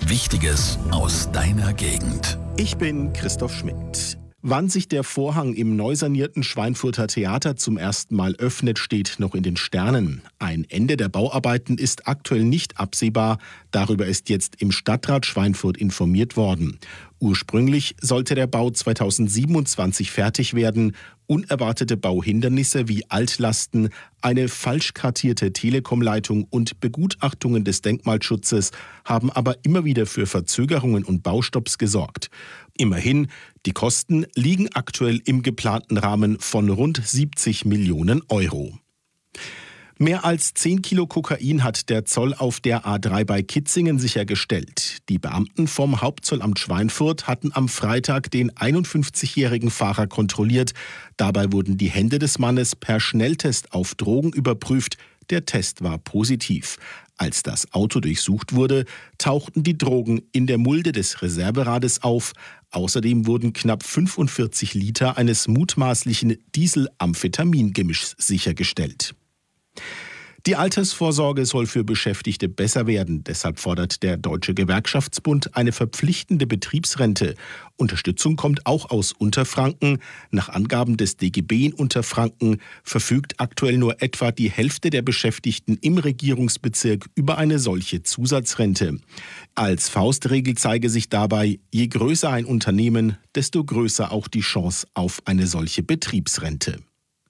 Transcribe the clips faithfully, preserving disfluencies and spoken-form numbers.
Wichtiges aus deiner Gegend. Ich bin Christoph Schmidt. Wann sich der Vorhang im neu sanierten Schweinfurter Theater zum ersten Mal öffnet, steht noch in den Sternen. Ein Ende der Bauarbeiten ist aktuell nicht absehbar. Darüber ist jetzt im Stadtrat Schweinfurt informiert worden. Ursprünglich sollte der Bau zweitausendsiebenundzwanzig fertig werden. Unerwartete Bauhindernisse wie Altlasten, eine falsch kartierte Telekom-Leitung und Begutachtungen des Denkmalschutzes haben aber immer wieder für Verzögerungen und Baustopps gesorgt. Immerhin, die Kosten liegen aktuell im geplanten Rahmen von rund siebzig Millionen Euro. Mehr als zehn Kilo Kokain hat der Zoll auf der A drei bei Kitzingen sichergestellt. Die Beamten vom Hauptzollamt Schweinfurt hatten am Freitag den einundfünfzigjährigen Fahrer kontrolliert. Dabei wurden die Hände des Mannes per Schnelltest auf Drogen überprüft. Der Test war positiv. Als das Auto durchsucht wurde, tauchten die Drogen in der Mulde des Reserverades auf. Außerdem wurden knapp fünfundvierzig Liter eines mutmaßlichen Diesel-Amphetamin-Gemischs sichergestellt. Die Altersvorsorge soll für Beschäftigte besser werden. Deshalb fordert der Deutsche Gewerkschaftsbund eine verpflichtende Betriebsrente. Unterstützung kommt auch aus Unterfranken. Nach Angaben des D G B in Unterfranken verfügt aktuell nur etwa die Hälfte der Beschäftigten im Regierungsbezirk über eine solche Zusatzrente. Als Faustregel zeige sich dabei, je größer ein Unternehmen, desto größer auch die Chance auf eine solche Betriebsrente.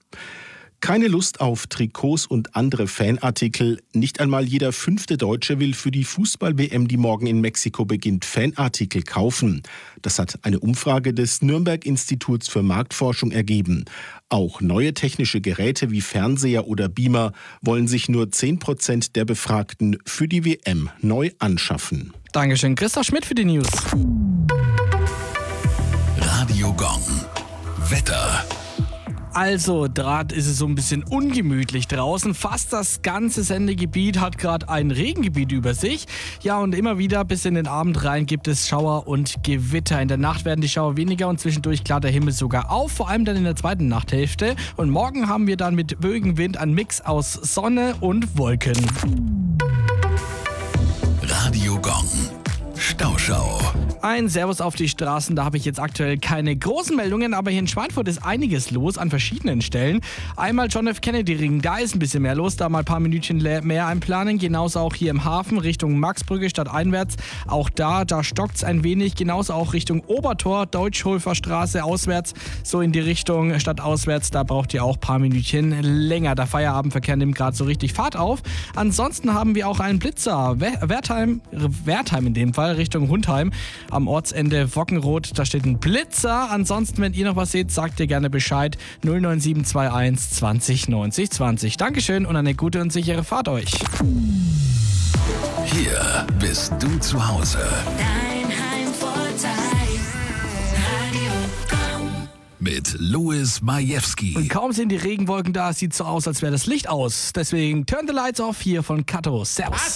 Keine Lust auf Trikots und andere Fanartikel. Nicht einmal jeder fünfte Deutsche will für die Fußball-W M, die morgen in Mexiko beginnt, Fanartikel kaufen. Das hat eine Umfrage des Nürnberg-Instituts für Marktforschung ergeben. Auch neue technische Geräte wie Fernseher oder Beamer wollen sich nur zehn Prozent der Befragten für die W M neu anschaffen. Dankeschön, Christoph Schmidt für die News. Radio Gong. Wetter. Also, gerade ist es so ein bisschen ungemütlich draußen. Fast das ganze Sendegebiet hat gerade ein Regengebiet über sich. Ja, und immer wieder bis in den Abend rein gibt es Schauer und Gewitter. In der Nacht werden die Schauer weniger und zwischendurch klart der Himmel sogar auf. Vor allem dann in der zweiten Nachthälfte. Und morgen haben wir dann mit böigem Wind einen Mix aus Sonne und Wolken. Radio Gong. Stauschau. Ein Servus auf die Straßen, da habe ich jetzt aktuell keine großen Meldungen, aber hier in Schweinfurt ist einiges los an verschiedenen Stellen. Einmal John F. Kennedy Ring, da ist ein bisschen mehr los, da mal ein paar Minütchen mehr einplanen. Genauso auch hier im Hafen Richtung Maxbrücke stadteinwärts. Auch da, da stockt es ein wenig. Genauso auch Richtung Obertor, Deutschhofer Straße auswärts, so in die Richtung stadtauswärts. Da braucht ihr auch ein paar Minütchen länger. Der Feierabendverkehr nimmt gerade so richtig Fahrt auf. Ansonsten haben wir auch einen Blitzer. Wertheim, Wertheim in dem Fall, Richtung Hundheim. Am Ortsende Wockenroth, da steht ein Blitzer. Ansonsten, wenn ihr noch was seht, sagt ihr gerne Bescheid. null neun sieben zwei eins zwanzig neunzig zwanzig. Dankeschön und eine gute und sichere Fahrt euch. Hier bist du zu Hause. Dein Heimvorteil. Radio Gong. Mit Louis Majewski. Und kaum sind die Regenwolken da, sieht so aus, als wäre das Licht aus. Deswegen turn the lights off hier von Kato. Servus.